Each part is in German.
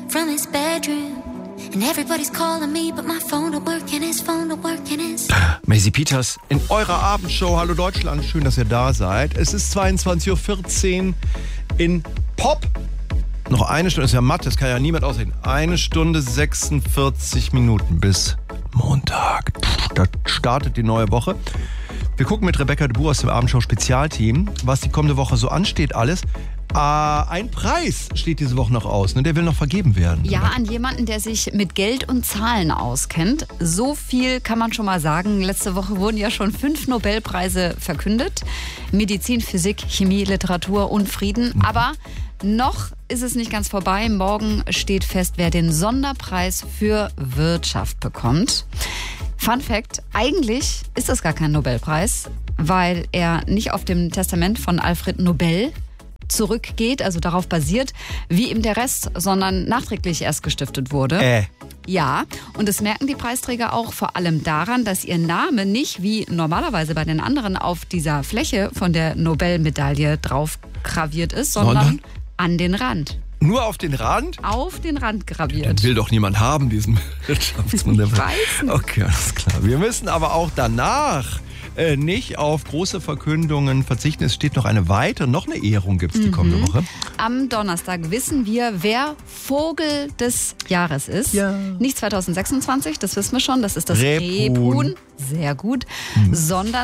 from his bedroom. And everybody's calling me, but my phone don't work and his phone don't work and his... Maisie Peters in eurer Abendshow. Hallo Deutschland, schön, dass ihr da seid. Es ist 22.14 Uhr in Pop. Noch eine Stunde, ist ja Mathe, das kann ja niemand aussehen. 1 Stunde 46 Minuten bis Montag. Da startet die neue Woche. Wir gucken mit Rebecca de Boer aus dem Abendshow-Spezialteam, was die kommende Woche so ansteht alles. Ein Preis steht diese Woche noch aus, ne? Der will noch vergeben werden. Ja, an jemanden, der sich mit Geld und Zahlen auskennt. So viel kann man schon mal sagen. Letzte Woche wurden ja schon 5 Nobelpreise verkündet. Medizin, Physik, Chemie, Literatur und Frieden. Aber noch ist es nicht ganz vorbei. Morgen steht fest, wer den Sonderpreis für Wirtschaft bekommt. Fun Fact, eigentlich ist das gar kein Nobelpreis, weil er nicht auf dem Testament von Alfred Nobel zurückgeht, also darauf basiert, wie eben der Rest, sondern nachträglich erst gestiftet wurde. Ja, und das merken die Preisträger auch vor allem daran, dass ihr Name nicht wie normalerweise bei den anderen auf dieser Fläche von der Nobelmedaille drauf graviert ist, sondern an den Rand. Nur auf den Rand? Auf den Rand graviert. Den will doch niemand haben, diesen Wirtschaftswunder. Ich weiß nicht. Okay, alles klar. Wir müssen aber auch danach nicht auf große Verkündungen verzichten. Es steht noch eine Ehrung gibt es die kommende Woche. Am Donnerstag wissen wir, wer Vogel des Jahres ist. Ja. Nicht 2026, das wissen wir schon, das ist das Rebhuhn. Sehr gut. Sondern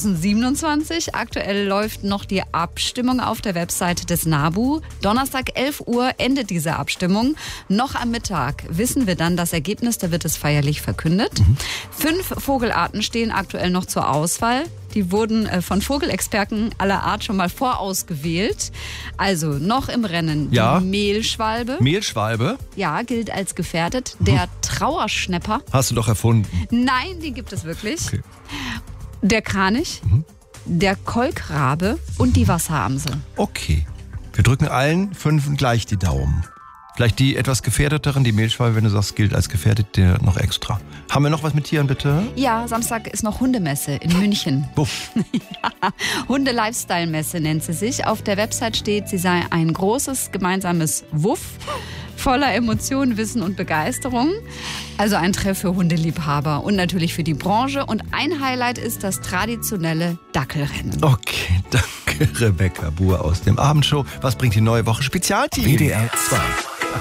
2027. Aktuell läuft noch die Abstimmung auf der Webseite des NABU. Donnerstag 11 Uhr endet diese Abstimmung. Noch am Mittag wissen wir dann das Ergebnis, da wird es feierlich verkündet. 5 Vogelarten stehen aktuell noch zur Auswahl. Die wurden von Vogelexperten aller Art schon mal vorausgewählt. Also noch im Rennen die Mehlschwalbe. Mehlschwalbe? Ja, gilt als gefährdet. Der Trauerschnäpper. Hast du doch erfunden. Nein, die gibt es wirklich. Okay. Der Kranich, der Kolkrabe und die Wasseramsel. Okay. Wir drücken allen 5 gleich die Daumen. Vielleicht die etwas gefährdeteren, die Mehlschwalbe, wenn du sagst, gilt als gefährdet, der noch extra. Haben wir noch was mit Tieren, bitte? Ja, Samstag ist noch Hundemesse in München. Buff. Ja, Hunde-Lifestyle-Messe nennt sie sich. Auf der Website steht, sie sei ein großes gemeinsames Wuff voller Emotionen, Wissen und Begeisterung. Also ein Treff für Hundeliebhaber und natürlich für die Branche. Und ein Highlight ist das traditionelle Dackelrennen. Okay, danke Rebecca Boer aus dem Abendshow. Was bringt die neue Woche Spezialteam? WDR 2.